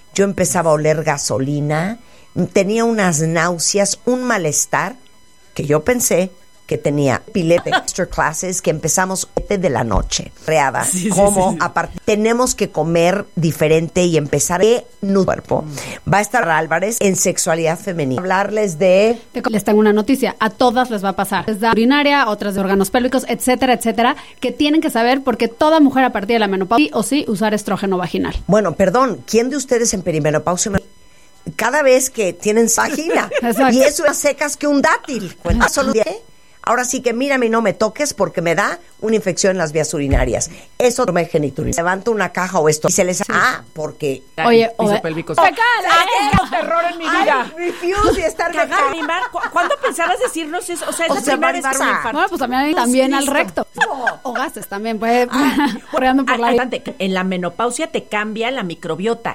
yo empezaba a oler gasolina, tenía unas náuseas, un malestar que yo pensé que tenía pilete masterclasses que empezamos de la noche. Reada. Aparte, tenemos que comer diferente y empezar a nuestro cuerpo. Va a estar Álvarez en sexualidad femenina. Hablarles de... Les tengo una noticia. A todas les va a pasar. Desde urinaria, otras de órganos pélvicos, etcétera, etcétera, que tienen que saber porque toda mujer a partir de la menopausia sí o sí usar estrógeno vaginal. Bueno, perdón, ¿quién de ustedes en perimenopausia cada vez que tienen vagina? Y eso es más secas que un dátil? Cuenta solo ahora sí que mírame y no me toques porque me da una infección en las vías urinarias. Eso no me genituriza. Levanto una caja o esto y se les... porque... Oye, piso pélvico. ¡Qué terror en mi vida! Refuse y estar ¿Cuándo pensabas decirnos eso? O sea, es la primera vez que me infarto. Bueno, pues también al recto. O gases también, puede... Correando por la... En la menopausia te cambia la microbiota